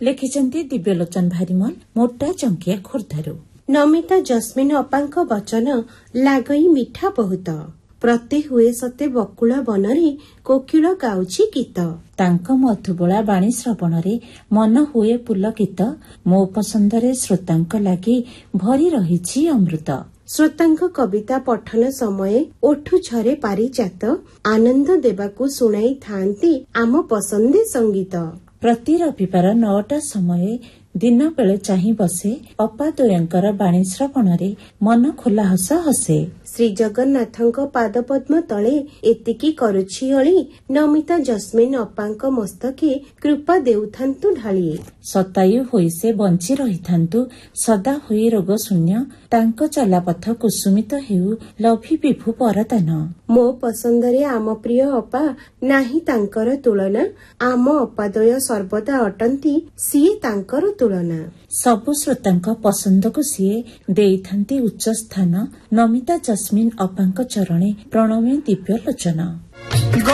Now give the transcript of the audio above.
ଲେଖିଛନ୍ତି ଦିବ୍ୟଲୋଚନ ଭାରିମଲ ମୋଟା ଚଙ୍କିଆ ଖୋର୍ଦ୍ଧାରୁ। ନମିତା ଜସ୍ମିନ ଅପାଙ୍କ ବଚନ ଲାଗଇ ମିଠା ବହୁତ, ପ୍ରତି ହୁଏ ସତେ ବକୁଳ ବନରେ କୋକିଳ ଗାଉଛି ଗୀତ। ତାଙ୍କ ମଧୁବୋଳା ବାଣୀ ଶ୍ରବଣରେ ମନ ହୁଏ ପୁଲକିତ, ମୋ ପସନ୍ଦରେ ଶ୍ରୋତାଙ୍କ ଲାଗି ଭରି ରହିଛି ଅମୃତ। ଶ୍ରୋତାଙ୍କ କବିତା ପଠନ ସମୟେ ଓଠୁ ଝରେ ପାରିଜାତ, ଆନନ୍ଦ ଦେବାକୁ ଶୁଣାଇଥାନ୍ତି ଆମ ପସନ୍ଦେ ସଙ୍ଗୀତ। ପ୍ରତି ରବିବାର 9ଟା ସମୟରେ ଦିନ ବେଳେ ଚାହିଁ ବସେ, ଅପାଦ୍ୱୟଙ୍କର ବାଣୀ ଶ୍ରବଣରେ ମନ ଖୋଲା ହସ ହସେ। ଶ୍ରୀ ଜଗନ୍ନାଥଙ୍କ ପାଦପଦ୍ମ ତଳେ ଏତିକି କରୁଛି ଅଳି, ନମିତା ଜସ୍ମିନ ଅପାଙ୍କ ମସ୍ତକେ କୃପା ଦେଉଥାନ୍ତୁ ଢାଳି। ଶତାୟୁ ହୋଇ ସେ ବଞ୍ଚି ରହିଥାନ୍ତୁ, ସଦା ହୋଇ ରୋଗ ଶୂନ୍ୟ, ତାଙ୍କ ଚଲାପଥ କୁସୁମିତ ହେଉ ଲଭି ବିଭୁ ପରଦାନ। ମୋ ପସନ୍ଦରେ ଆମ ପ୍ରିୟ ଅପା, ନାହିଁ ତାଙ୍କର ତୁଳନା, ଆମ ଅପାଦ୍ୱୟ ସର୍ବଦା ଅଟନ୍ତି, ସିଏ ତାଙ୍କର ତୁଳନା। ସବୁ ଶ୍ରୋତାଙ୍କ ପସନ୍ଦକୁ ସିଏ ଦେଇଥାନ୍ତି ଉଚ୍ଚ ସ୍ଥାନ, ନମିତା ଜସ୍ମିନ ଅପାଙ୍କ ଚରଣେ ପ୍ରଣମେ ଦିବ୍ୟ ଲୋଚନ।